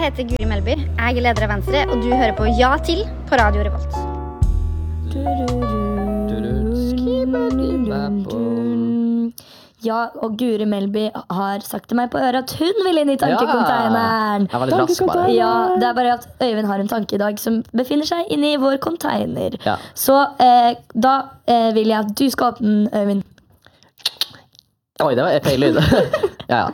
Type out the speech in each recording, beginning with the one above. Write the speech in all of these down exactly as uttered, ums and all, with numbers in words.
heter Guri Melby, jeg er leder av Venstre, og du hører på Ja til på Radio Revolt. Ja, og Guri Melby har sagt til meg på øret at hun vil inn i tankekonteineren. Jeg var litt rask bare. Ja, det er bare at Øyvind har en tanke i dag som befinner seg inne i vår container. Ja. Så eh, da eh, vil jeg at du skal åpne den, Øyvind. Oi, det var feil lyd. Ja, ja.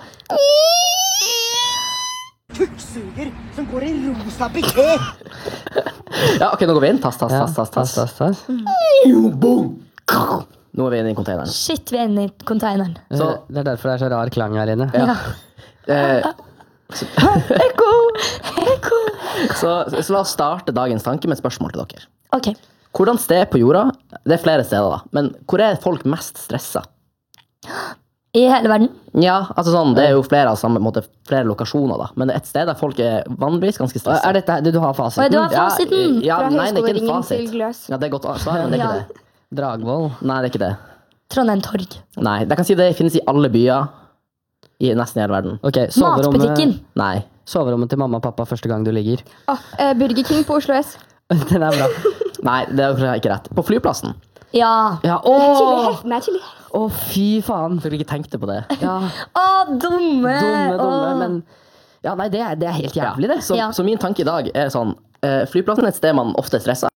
Kukksuger som går i rosa piké. Ja, ok, nå går vi inn. Tass, tass, Ja, tass, tass, tass. tass, tass, tass. Boom. Nå er vi inne i containeren. Shit, vi er inne i containeren. Så- det er derfor det er så rar klang her inne. Ja. Eh, Ekko! Ekko! så, så la oss starte dagens tanke med et spørsmål til dere. Ok. Hvordan sted på jorda, det er flere steder da, men hvor er folk mest stresset? I hele verden. Ja, altså sånn, det er jo flere, av samme, måte, flere lokasjoner da, men et sted der folk er vanligvis ganske stresset. Er dette, du, du har Oi, fasiten? du har fasiten. Ja, Fra nei, det er ikke en Høgskoleringen fasit. til Gløs. Ja, det er godt svar, men det er ikke Ja. det. Dragvoll. Nei, det er ikke det. Trondheim Torg. Nei, jeg kan si det finnes i alle byer i nesten hele verden. Ok, soverommet, Matbutikken. Nei. soverommet til mamma og pappa første gang du ligger. Ah, eh, Burger King på Oslo S. Den er bra. Nei, det er jo ikke rett. På flyplassen. Ja. Ja, Chili åh, Head. Nei, chili. åh, fy faen. Jeg ikke tenkte på det. Ja, Å, dumme! dumme, dumme, Åh. men ja, nei, det er, det er helt jævlig det. Så, Ja. så min tanke i dag er sånn, eh, flyplassen er et sted man ofte er stresset.